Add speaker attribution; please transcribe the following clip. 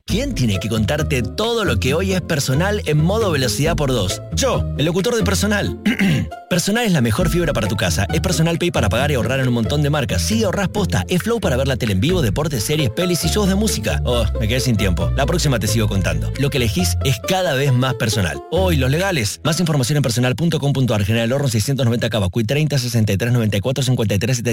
Speaker 1: ¿Quién tiene que contarte todo lo que hoy es Personal en modo velocidad por 2? Yo, el locutor de Personal. Personal es la mejor fibra para tu casa. Es Personal Pay para pagar y ahorrar en un montón de marcas. Sí, ahorrás posta. Es Flow para ver la tele en vivo, deportes, series, pelis y shows de música. Oh, me quedé sin tiempo. La próxima te sigo contando. Lo que elegís es cada vez más personal. Hoy, los legales. Más información en personal.com.ar. General Horno 690 Cavacuy 30 63 94 53